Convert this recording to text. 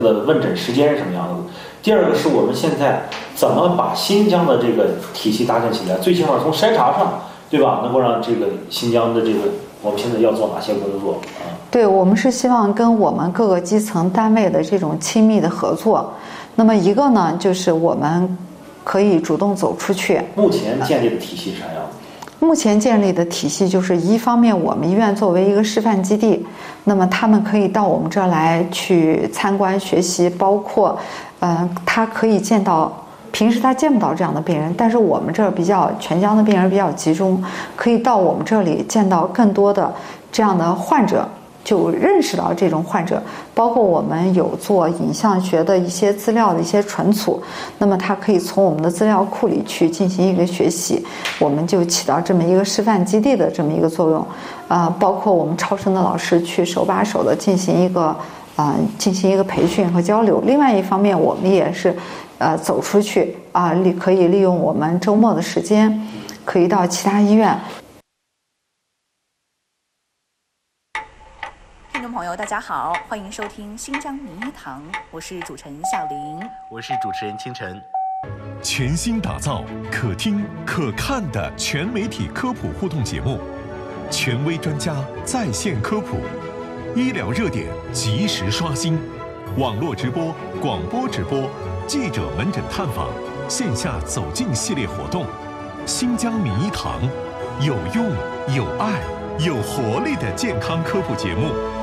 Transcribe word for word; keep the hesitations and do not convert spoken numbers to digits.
的问诊时间是什么样子？第二个是我们现在怎么把新疆的这个体系搭建起来？最起码从筛查上，对吧？能够让这个新疆的这个，我们现在要做哪些工作啊？ 对，我们是希望跟我们各个基层单位的这种亲密的合作。那么一个呢，就是我们可以主动走出去。 目前建立的体系是啥样的？ 目前建立的体系就是一方面，我们医院作为一个示范基地，那么他们可以到我们这儿来去参观学习，包括，呃，他可以见到平时他见不到这样的病人，但是我们这儿比较全疆的病人比较集中，可以到我们这里见到更多的这样的患者。就认识到这种患者，包括我们有做影像学的一些资料的一些存储，那么他可以从我们的资料库里去进行一个学习，我们就起到这么一个示范基地的这么一个作用，啊、呃，包括我们超声的老师去手把手的进行一个啊、呃、进行一个培训和交流。另外一方面，我们也是呃走出去啊，利、呃、可以利用我们周末的时间，可以到其他医院。 听众朋友，大家好，欢迎收听新疆名医堂，我是主持人夏玲， 我是主持人清晨。 全新打造可听可看的全媒体科普互动节目，权威专家在线科普，医疗热点及时刷新，网络直播、广播直播、记者门诊探访、线下走进系列活动。新疆名医堂，有用、有爱、有活力的健康科普节目。